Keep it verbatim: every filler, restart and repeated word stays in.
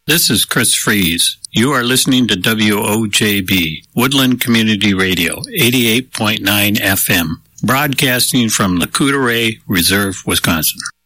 This is Chris Fries. You are listening to W O J B, Woodland Community Radio, eighty-eight point nine F M, broadcasting from the Coudray Reserve, Wisconsin.